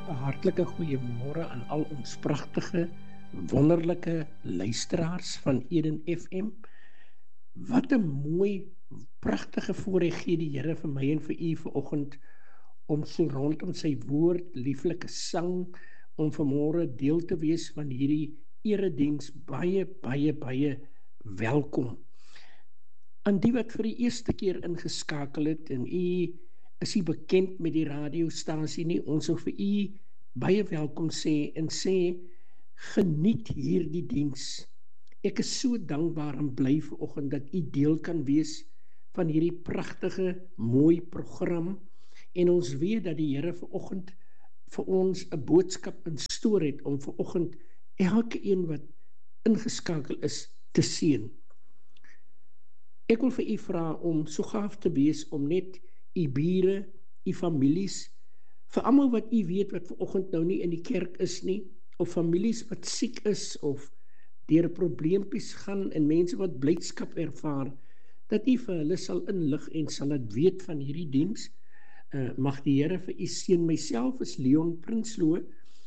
'n hartlike goeiemôre aan al ons pragtige, wonderlike luisteraars van Eden FM. Wat 'n mooi, pragtige voorreg gee die Here vir my en vir u vanoggend om so rondom sy woord, lieflike sang, om vanmôre deel te wees van hierdie erediens. Baie welkom. Aan die wat vir die eerste keer ingeskakel het en u is u bekend met die radiostasie nie, ons wil vir u baie welkom sê en sê, geniet hierdie diens. Ek is so dankbaar en bly vanoggend dat u deel kan wees van hierdie pragtige, mooi program, en ons weet dat die Here vanoggend vir ons 'n boodskap instoor het om vanoggend elke een wat ingeskakel is te seën. Ek wil vir u vra om so gaaf te wees om net u bure, u families, vir almal wat u weet wat vanoggend nou nie in die kerk is nie, of families wat siek is of deur probleempies gaan en mense wat blydskap ervaar, dat u vir hulle sal inlig en sal dit weet van hierdie diens. Mag die Here vir u seën. Myself is Leon Prinsloo,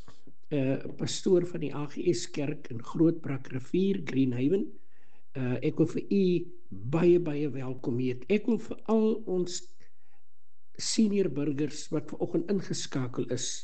pastoor van die AGS Kerk in Grootbrakrivier, Greenhaven. Ek wil vir u baie welkom heet. Ek wil vir al ons senior burgers wat vanoggend ingeskakel is,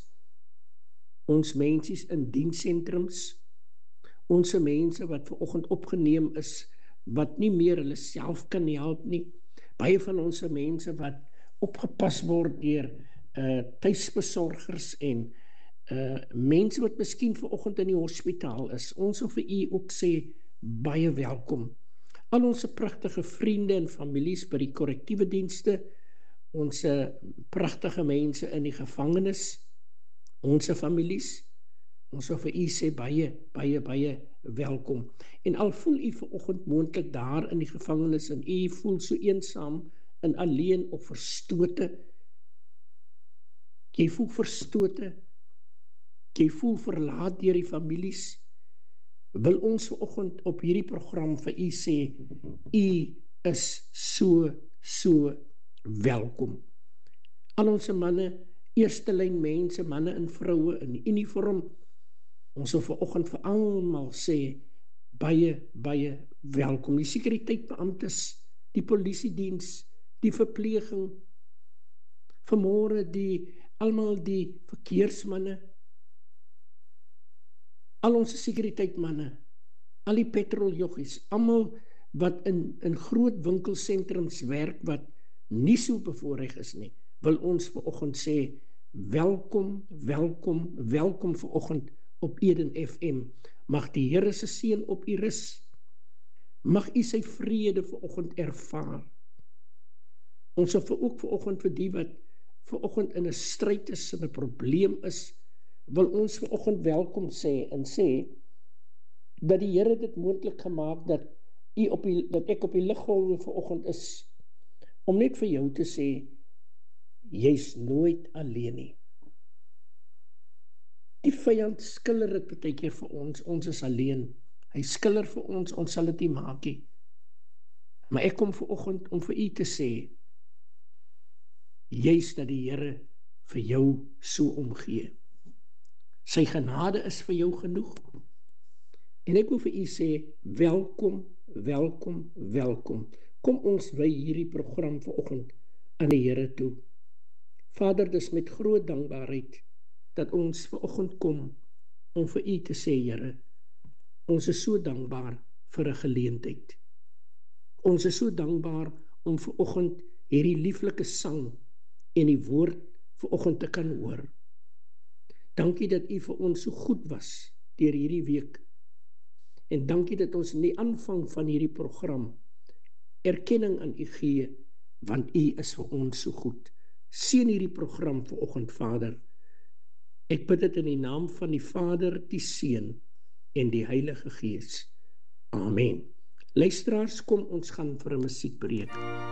ons mensies in dienssentrums, ons mense wat vanoggend opgeneem is, wat nie meer hulle self kan help nie, baie van ons mense wat opgepas word deur tuisbesorgers en mense wat miskien vanoggend in die hospitaal is. Ons wil vir u ook sê, baie welkom. Al ons pragtige vriende en families by die korrektiewe dienste, ons pragtige mense in die gevangenis, ons families, ons wil vir u sê baie welkom. En al voel u vanoggend moontlik daar in die gevangenis en u voel so eensaam en alleen of verstote, jy voel verstote, jy voel verlaat deur die families, wil ons vanoggend op hierdie program vir u sê, u is so welkom. Al ons manne, eerste lyn mense, manne en vroue in uniform, ons wil vanoggend vir almal sê, baie welkom. Die sekuriteitbeamptes, die polisiediens, die verpleging, vanmôre almal die verkeersmanne, al ons sekuriteit-manne, al die petroljoggies, almal wat in groot winkelsentrums werk, wat nie so bevoorreg is nie, wil ons vanoggend sê, welkom vanoggend op Eden FM. Mag die Here se seën op u rus. Mag u sy vrede vanoggend ervaar. Ons wil ook vanoggend vir die wat vanoggend in 'n stryd is en 'n probleem is, wil ons vanoggend welkom sê en sê dat die Here dit moontlik gemaak dat ek op die liggolwe vanoggend is om net vir jou te sê, jy's nooit alleen nie. Die vyand skiller dit baie keer vir ons is alleen. Hy skiller vir ons sal dit nie maak nie. Maar ek kom vanoggend om vir u te sê, juist dat die Here vir jou so omgee. Sy genade is vir jou genoeg. En ek wil vir u sê, welkom. Kom ons wy hierdie program vanoggend aan die Here toe. Vader, dis met groot dankbaarheid dat ons vanoggend kom om vir u te sê, Here, ons is so dankbaar vir 'n geleentheid. Ons is so dankbaar om vanoggend hierdie lieflike sang en die woord vanoggend te kan hoor. Dankie dat u vir ons so goed was deur hierdie week. En dankie dat ons in die aanvang van hierdie program erkenning aan u gee, want u is vir ons so goed. Seën hierdie program vanoggend, Vader. Ek bid dit in die naam van die Vader, die Seun en die Heilige Gees. Amen. Luisteraars, kom ons gaan vir 'n musiekbreek.